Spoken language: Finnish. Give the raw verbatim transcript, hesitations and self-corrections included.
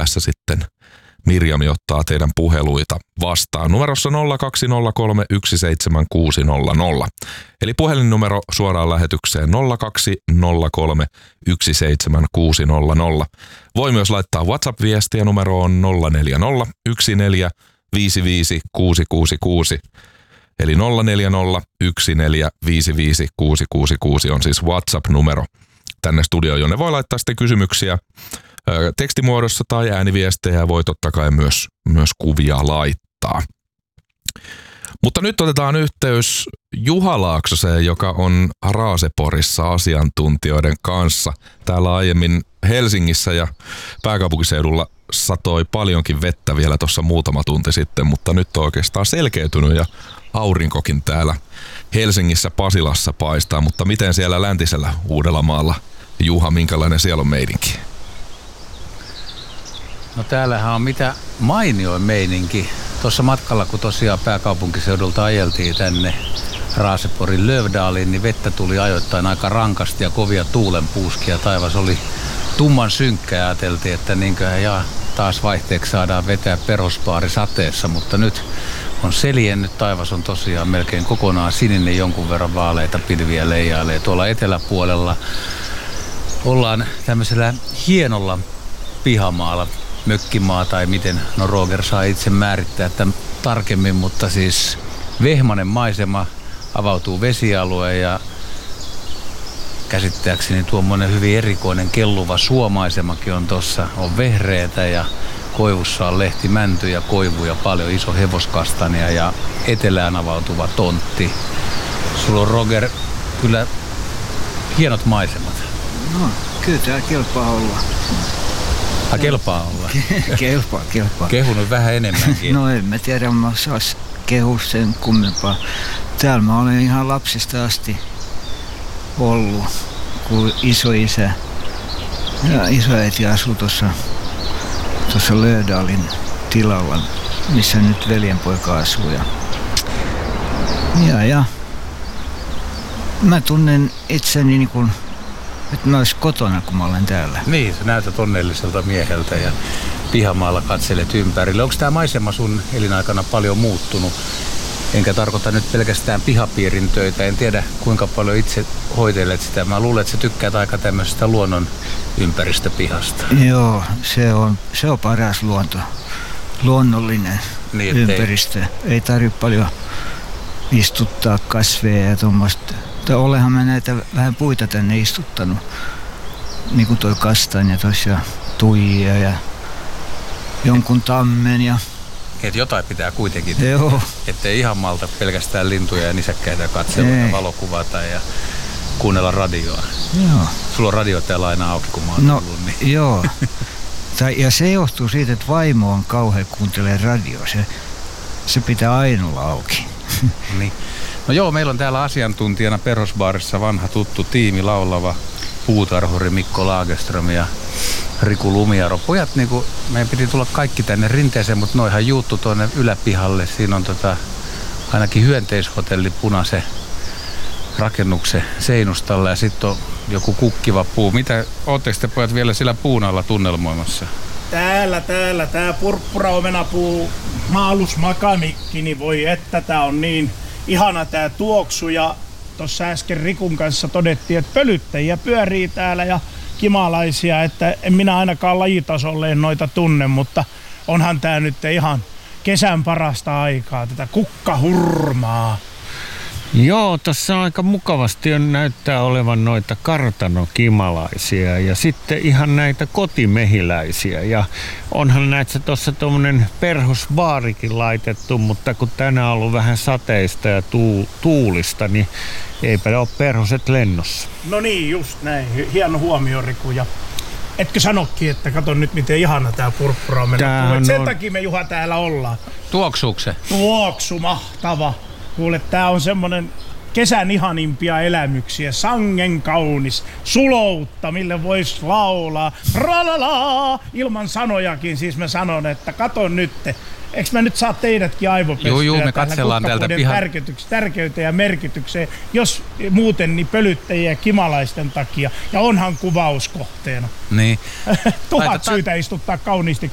päässä sitten Mirjami ottaa teidän puheluita vastaan. Numerossa nolla kaksi nolla kolme yksi seitsemän kuusi nolla nolla. Eli puhelinnumero suoraan lähetykseen nolla kaksi nolla kolme yksi seitsemän kuusi nolla nolla. Voi myös laittaa WhatsApp-viestiä numeroon nolla neljä nolla yksi neljä viisi viisi kuusi kuusi kuusi. Eli nolla neljä nolla yksi neljä viisi viisi kuusi kuusi kuusi on siis WhatsApp-numero tänne studioon, jonne voi laittaa sitten kysymyksiä tekstimuodossa tai ääniviestejä, voi totta kai myös, myös kuvia laittaa. Mutta nyt otetaan yhteys Juha Laaksoseen, joka on Raaseporissa asiantuntijoiden kanssa. Täällä aiemmin Helsingissä ja pääkaupunkiseudulla satoi paljonkin vettä vielä tuossa muutama tunti sitten, mutta nyt on oikeastaan selkeytynyt ja aurinkokin täällä Helsingissä Pasilassa paistaa. Mutta miten siellä läntisellä Uudellamaalla, Juha, minkälainen siellä on meininki? No täällähän on mitä mainioin meininki. Tuossa matkalla, kun tosiaan pääkaupunkiseudulta ajeltiin tänne Raaseporin Lövdaaliin, niin vettä tuli ajoittain aika rankasti ja kovia tuulenpuuskia. Taivas oli tumman synkkä ja ajateltiin, että niinköhän ja taas vaihteeksi saadaan vetää perhosbaari sateessa, mutta nyt on seljennyt. Taivas on tosiaan melkein kokonaan sininen, jonkun verran vaaleita pilviä leijailee. Tuolla eteläpuolella ollaan tämmöisellä hienolla pihamaalla, mökkimaa tai miten, no Roger saa itse määrittää tämän tarkemmin, mutta siis vehmainen maisema, avautuu vesialue ja käsittääkseni tuommoinen hyvin erikoinen kelluva suomaisemakin on tossa, on vehreitä ja koivussa on lehtimäntyjä, koivuja, paljon iso hevoskastania ja etelään avautuva tontti. Sulla on, Roger, kyllä hienot maisemat. No, kyllä tää kelpaa olla. Ha, kelpaa olla. kelpaa, kelpaa. Kehunut vähän enemmänkin. No en mä tiedä, mä sais kehua sen kummempaa. Täällä mä olen ihan lapsesta asti ollut, kun isoisä ja isoäiti asui tuossa tuossa Löödaalin tilalla, missä nyt veljenpoika asuu. Ja, ja, ja mä tunnen itseni niin kuin, että mä olis kotona, kun mä olen täällä. Niin, sä näytät onnelliselta mieheltä ja pihamaalla katselet ympärille. Onko tämä maisema sun elinaikana paljon muuttunut? Enkä tarkoita nyt pelkästään pihapiirin töitä. En tiedä, kuinka paljon itse hoitelet sitä. Mä luulen, että sä tykkäät aika tämmöisestä luonnon ympäristöpihasta. Joo, se on, se on paras luonto. Luonnollinen niin, ympäristö. Ei, ei tarvitse paljon istuttaa kasveja ja tuommoista. Olehan mä näitä vähän puita tänne istuttanut. Niin kuin toi kastanja tuossa ja tuijia ja jonkun tammen ja... Että jotain pitää kuitenkin tehdä. Joo. Ettei ihan malta pelkästään lintuja ja nisäkkäitä katsella ja valokuvata ja kuunnella radioa. Joo. Sulla on radio täällä aina auki, kun mä oon no, tullut. Niin. Joo. Tai, ja se johtuu siitä, että vaimo on kauhean kuuntelee radioa. Se, se pitää aina olla auki. Niin. No joo, meillä on täällä asiantuntijana Perhosbaarissa vanha tuttu tiimi, laulava puutarhuri Mikko Lagerström ja Riku Lumiaro. Pojat, niin kuin, meidän piti tulla kaikki tänne rinteeseen, mutta noihan juuttu tuonne yläpihalle. Siinä on tota, ainakin hyönteishotelli punaisen rakennuksen seinustalla ja sitten on joku kukkiva puu. Mitä ootteko te pojat vielä sillä puun alla tunnelmoimassa? Täällä, täällä, tää purppuraomenapuu, maalusmakamikki, niin voi että tää on niin ihana tää tuoksu. Ja tuossa äsken Rikun kanssa todettiin, että pölyttäjiä pyörii täällä ja kimalaisia, että en minä ainakaan lajitasolleen noita tunne, mutta onhan tää nyt ihan kesän parasta aikaa, tätä kukkahurmaa. Joo, tässä aika mukavasti on, näyttää olevan noita kartanokimalaisia ja sitten ihan näitä kotimehiläisiä. Ja onhan näissä tuossa tuommoinen perhosbaarikin laitettu, mutta kun tänään on ollut vähän sateista ja tuu, tuulista, niin eipä ole perhoset lennossa. No niin, just näin. Hieno huomio, Riku. Ja etkö sanokin, että kato nyt miten ihana tää purppuraomenapuu. Sen on... takia me, Juha, täällä ollaan. Tuoksuuko se? Tuoksu, mahtava. Kuule, tää on semmonen kesän ihanimpia elämyksiä, sangen kaunis, suloutta, mille vois laulaa, ralala, ilman sanojakin. Siis mä sanon, että kato nytte, eikö mä nyt saa teidätkin aivopestyä? Joo, joo, me katsellaan täältä pihan tärkeyteen ja merkitykseen, jos muuten niin pölyttäjiä ja kimalaisten takia, ja onhan kuvauskohteena. Niin. Tuhat Laitetaan... syytä istuttaa kauniisti